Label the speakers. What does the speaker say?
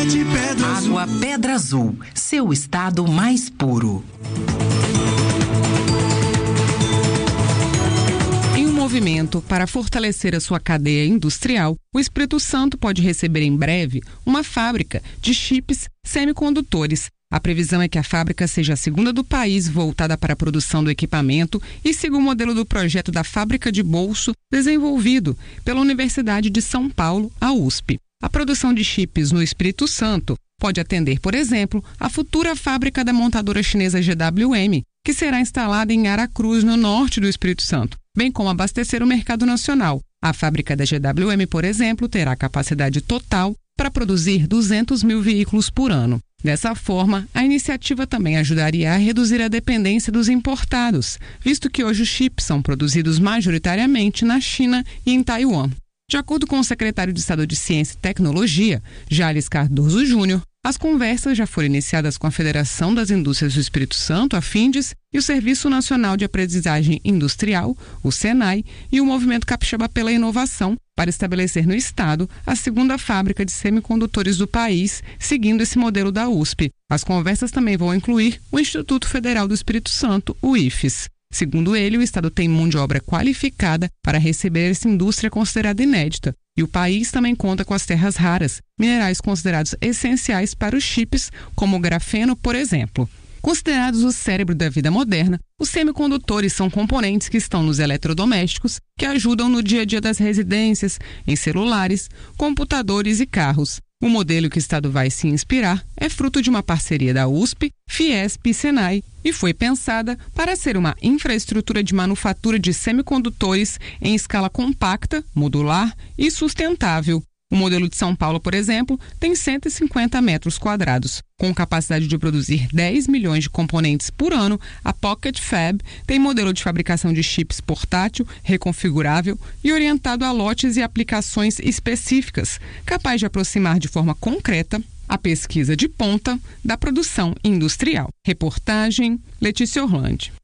Speaker 1: de Pedra Azul.
Speaker 2: Água Pedra Azul, seu estado mais puro.
Speaker 3: Em um movimento para fortalecer a sua cadeia industrial, o Espírito Santo pode receber em breve uma fábrica de chips semicondutores. A previsão é que a fábrica seja a segunda do país voltada para a produção do equipamento e siga o modelo do projeto da Fábrica de Bolso desenvolvido pela Universidade de São Paulo, a USP. A produção de chips no Espírito Santo pode atender, por exemplo, a futura fábrica da montadora chinesa GWM, que será instalada em Aracruz, no norte do Espírito Santo, bem como abastecer o mercado nacional. A fábrica da GWM, por exemplo, terá capacidade total para produzir 200 mil veículos por ano. Dessa forma, a iniciativa também ajudaria a reduzir a dependência dos importados, visto que hoje os chips são produzidos majoritariamente na China e em Taiwan. De acordo com o secretário de Estado de Ciência e Tecnologia, Jales Cardoso Júnior, as conversas já foram iniciadas com a Federação das Indústrias do Espírito Santo, a FINDES, e o Serviço Nacional de Aprendizagem Industrial, o SENAI, e o Movimento Capixaba pela Inovação, para estabelecer no estado a segunda fábrica de semicondutores do país, seguindo esse modelo da USP. As conversas também vão incluir o Instituto Federal do Espírito Santo, o IFES. Segundo ele, o estado tem mão de obra qualificada para receber essa indústria considerada inédita. E o país também conta com as terras raras, minerais considerados essenciais para os chips, como o grafeno, por exemplo. Considerados o cérebro da vida moderna, os semicondutores são componentes que estão nos eletrodomésticos, que ajudam no dia a dia das residências, em celulares, computadores e carros. O modelo que o estado vai se inspirar é fruto de uma parceria da USP, Fiesp e Senai e foi pensada para ser uma infraestrutura de manufatura de semicondutores em escala compacta, modular e sustentável. O modelo de São Paulo, por exemplo, tem 150 metros quadrados. Com capacidade de produzir 10 milhões de componentes por ano, a Pocket Fab tem modelo de fabricação de chips portátil, reconfigurável e orientado a lotes e aplicações específicas, capaz de aproximar de forma concreta a pesquisa de ponta da produção industrial. Reportagem Letícia Orlandi.